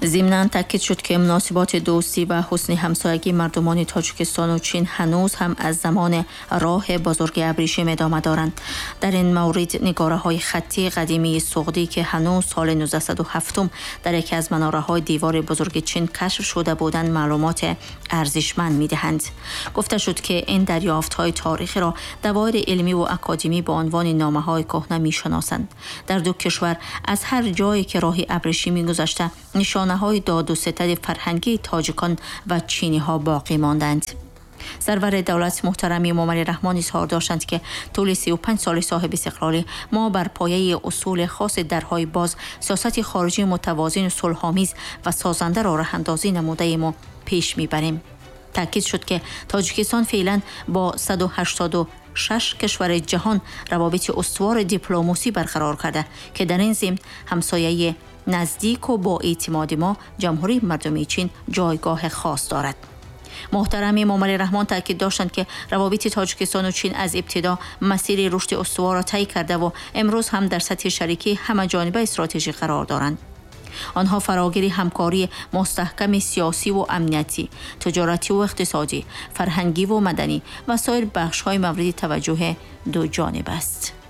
ضمناً تاکید شد که مناسبات دوستی و حسن همسایگی مردمان تاجیکستان و چین هنوز هم از زمان راه بزرگ ابریشم ادامه دارند. در این مورد نگاره‌های خطی قدیمی سغدی که هنوز سال 1907 در یکی از مناره‌های دیوار بزرگ چین کشف شده بودند معلومات ارزشمند می‌دهند. گفته شد که این دریافت‌های تاریخی را دوایر علمی و اکادمی به عنوان نامه‌های کهنه می‌شناسند. در دو کشور از هر جایی که راه ابریشمی گذشته نشانه‌های داد و ستد فرهنگی تاجیکان و چینی‌ها باقی ماندند. سرور دولت محترم مومن رحمان اظهار داشتند که طول 35 سال صاحب استقلال ما بر پایه اصول خاص درهای باز، سیاست خارجی متوازن و صلح‌آمیز و سازنده را راه‌اندازی نموده ما پیش می‌بریم. تاکید شد که تاجیکستان فعلا با 186 کشور جهان روابط استوار دیپلماسی برقرار کرده که در این ضمن همسایه نزدیک و با اعتماد ما جمهوری مردمی چین جایگاه خاص دارد. محترم مومن رحمان تاکید داشتند که روابط تاجیکستان و چین از ابتدا مسیر رشد استوار را طی کرده و امروز هم در سطح شریکی همه جانبه استراتژی قرار دارند. آنها فراگیر همکاری مستحکم سیاسی و امنیتی، تجارتی و اقتصادی، فرهنگی و مدنی و سایر بخش‌های مورد توجه دو جانب است.